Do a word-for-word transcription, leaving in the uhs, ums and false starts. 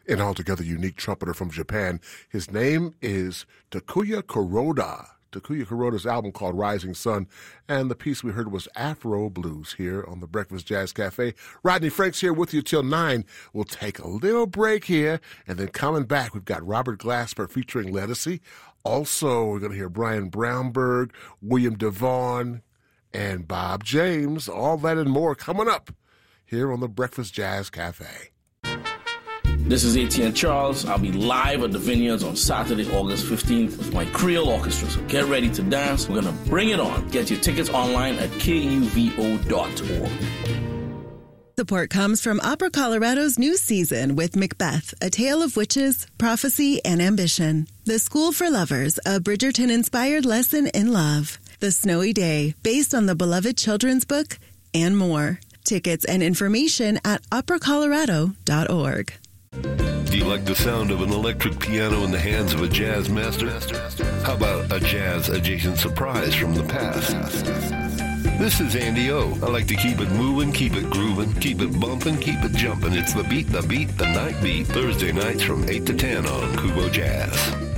an altogether unique trumpeter from Japan. His name is Takuya Kuroda. Takuya Kuroda's album called Rising Sun, and the piece we heard was Afro Blues here on the Breakfast Jazz Cafe. Rodney Franks here with you till nine. We'll take a little break here, and then coming back, we've got Robert Glasper featuring Ledisi. Also, we're going to hear Brian Brownberg, William DeVaughn, and Bob James. All that and more coming up here on the Breakfast Jazz Cafe. This is Etienne Charles. I'll be live at the Vineyards on Saturday, August fifteenth with my Creole Orchestra. So get ready to dance. We're going to bring it on. Get your tickets online at K U V O dot org. Support comes from Opera Colorado's new season with Macbeth, A Tale of Witches, Prophecy, and Ambition. The School for Lovers, a Bridgerton-inspired lesson in love. The Snowy Day, based on the beloved children's book, and more. Tickets and information at opera colorado dot org. Do you like the sound of an electric piano in the hands of a jazz master? How about a jazz-adjacent surprise from the past? This is Andy O. I like to keep it moving, keep it grooving, keep it bumping, keep it jumping. It's the beat, the beat, the night beat. Thursday nights from eight to ten on Kubo Jazz.